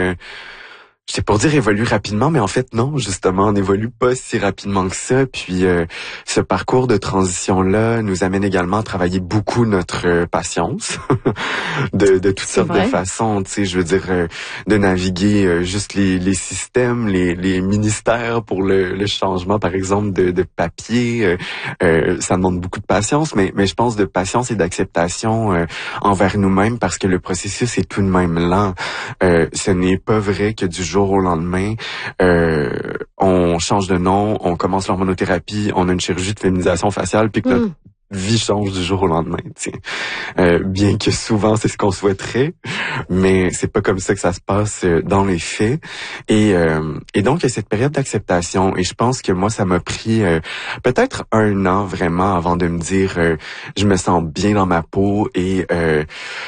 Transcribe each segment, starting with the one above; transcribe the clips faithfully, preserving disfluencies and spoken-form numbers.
Euh, J'étais pour dire évolue rapidement, mais en fait non, justement, on n'évolue pas si rapidement que ça. Puis euh, ce parcours de transition-là nous amène également à travailler beaucoup notre euh, patience, de, de toutes sortes vrai. de façons. Tu sais, je veux dire, euh, de naviguer euh, juste les, les systèmes, les, les ministères pour le, le changement, par exemple, de, de papier. Euh, euh, ça demande beaucoup de patience, mais, mais je pense de patience et d'acceptation euh, envers nous-mêmes, parce que le processus est tout de même lent. Euh, ce n'est pas vrai que du jour au lendemain, euh, on change de nom, on commence l'hormonothérapie, on a une chirurgie de féminisation faciale, puis que notre Mm. vie change du jour au lendemain. Tu sais. Euh, bien que souvent c'est ce qu'on souhaiterait, mais c'est pas comme ça que ça se passe euh, dans les faits. Et, euh, et donc il y a cette période d'acceptation. Et je pense que moi ça m'a pris euh, peut-être un an vraiment avant de me dire euh, je me sens bien dans ma peau et euh,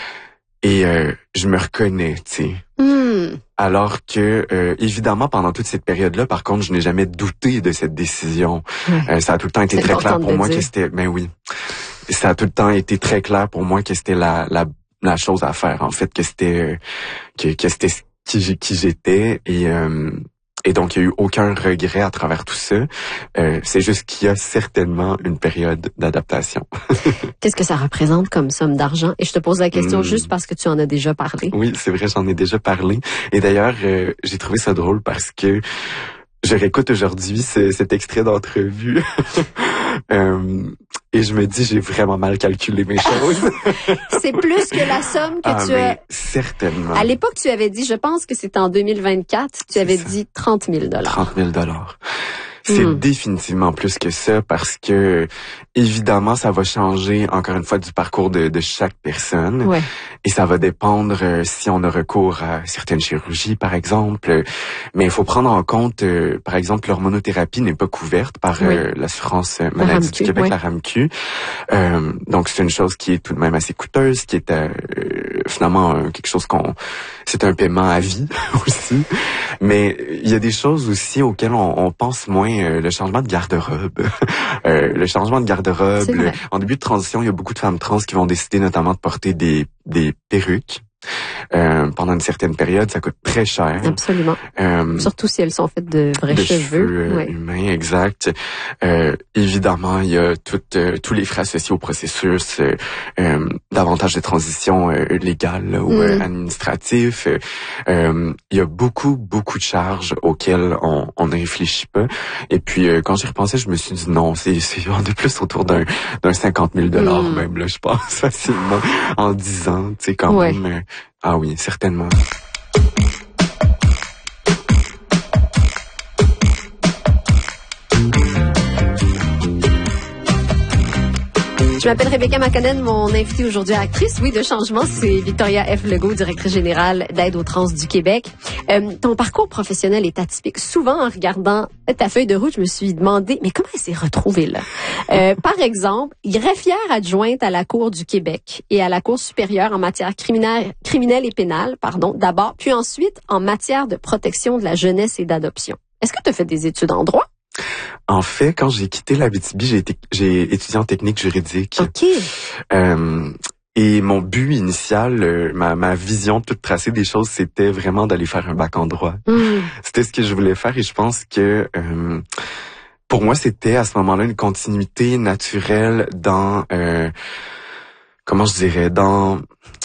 et euh, je me reconnais. Tu sais. Mm. Alors que, euh, évidemment, pendant toute cette période-là, par contre, je n'ai jamais douté de cette décision. Ouais. Euh, ça a tout le temps été C'est très important clair de pour le moi dire. que c'était... Ben oui. Ça a tout le temps été très clair pour moi que c'était la la, la chose à faire, en fait, que c'était euh, que, que c'était qui, j'ai- qui j'étais. Et, euh, et donc, il n'y a eu aucun regret à travers tout ça. Euh, c'est juste qu'il y a certainement une période d'adaptation. Qu'est-ce que ça représente comme somme d'argent? Et je te pose la question Mm. juste parce que tu en as déjà parlé. Oui, c'est vrai, j'en ai déjà parlé. Et d'ailleurs, euh, j'ai trouvé ça drôle parce que je réécoute aujourd'hui ce- cet extrait d'entrevue euh, et je me dis, j'ai vraiment mal calculé mes choses. C'est plus que la somme que ah, tu mais as... certainement. À l'époque, tu avais dit, je pense que c'était en deux mille vingt-quatre, tu C'est avais ça. dit trente mille dollars. trente mille dollars. C'est Mm. définitivement plus que ça parce que, évidemment, ça va changer, encore une fois, du parcours de, de chaque personne. Ouais. Et ça va dépendre euh, si on a recours à certaines chirurgies, par exemple. Mais il faut prendre en compte, euh, par exemple, l'hormonothérapie n'est pas couverte par Oui. euh, l'assurance euh, maladie RAMQ, du Québec, ouais. la RAMQ. Euh, donc, c'est une chose qui est tout de même assez coûteuse, qui est euh, finalement euh, quelque chose qu'on... C'est un paiement à vie aussi. Mais il y a des choses aussi auxquelles on, on pense moins. Euh, le changement de garde-robe. euh, le changement de garde-robe. C'est vrai. Le- en début de transition, il y a beaucoup de femmes trans qui vont décider notamment de porter des, des perruques. Euh, pendant une certaine période, ça coûte très cher. Absolument. Euh, Surtout si elles sont faites de vrais de cheveux. cheveux euh, Ouais. humains, exact. Euh, évidemment, il y a tout, euh, tous les frais associés au processus, euh, euh, davantage de transition euh, légale là, ou euh, Mm. administratif. Euh, euh, il y a beaucoup, beaucoup de charges auxquelles on, on ne réfléchit pas. Et puis, euh, quand j'y repensais, je me suis dit non, c'est c'est de plus autour d'un d'un cinquante mille dollars Mm. même, là, je pense, facilement, en dix ans, tu sais, quand Ouais. même. euh, ah oui, certainement. Je m'appelle Rebecca Macanen, mon invitée aujourd'hui actrice, oui, de changement, c'est Victoria F. Legault, directrice générale d'Aide aux trans du Québec. Euh, ton parcours professionnel est atypique. Souvent, en regardant ta feuille de route, je me suis demandé, mais comment elle s'est retrouvée là? Euh, par exemple, greffière adjointe à la Cour du Québec et à la Cour supérieure en matière criminelle, criminelle et pénale, pardon, d'abord, puis ensuite en matière de protection de la jeunesse et d'adoption. Est-ce que tu as fait des études en droit? En fait, quand j'ai quitté l'Abitibi, j'ai été, j'ai étudié en technique juridique. OK. Euh, et mon but initial, euh, ma, ma vision toute tracée des choses, c'était vraiment d'aller faire un bac en droit. Mm. C'était ce que je voulais faire et je pense que euh, pour moi, c'était à ce moment-là une continuité naturelle dans, euh, comment je dirais, dans...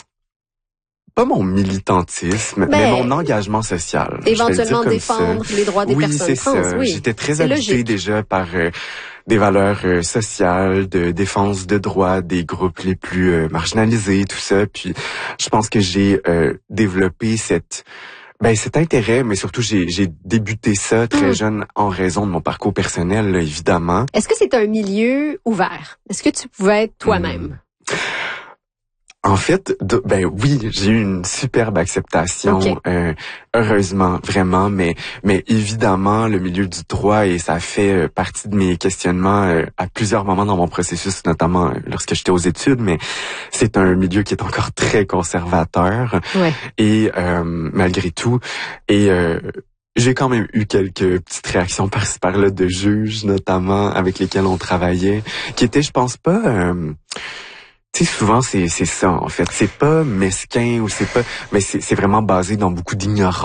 pas mon militantisme, Ben, mais mon engagement social. Je vais le dire Éventuellement comme défendre ça. les droits des oui, personnes c'est trans. ça. Oui, J'étais très c'est habité logique. déjà par euh, des valeurs euh, sociales, de défense de droits des groupes les plus euh, marginalisés, tout ça. Puis, je pense que j'ai euh, développé cette ben cet intérêt, mais surtout j'ai j'ai débuté ça très Mm. jeune en raison de mon parcours personnel, là, évidemment. Est-ce que c'est un milieu ouvert? Est-ce que tu pouvais être toi-même? En fait, de, ben oui, j'ai eu une superbe acceptation, Okay. euh, heureusement, vraiment, mais mais évidemment, le milieu du droit, et ça fait euh, partie de mes questionnements euh, à plusieurs moments dans mon processus, notamment euh, lorsque j'étais aux études, mais c'est un milieu qui est encore très conservateur, Ouais. et euh, malgré tout, et... Euh, j'ai quand même eu quelques petites réactions par-ci par-là de juges, notamment, avec lesquels on travaillait, qui étaient, je pense pas... Euh, tu sais, souvent, c'est c'est ça, en fait. C'est pas mesquin ou c'est pas... Mais c'est c'est vraiment basé dans beaucoup d'ignorance.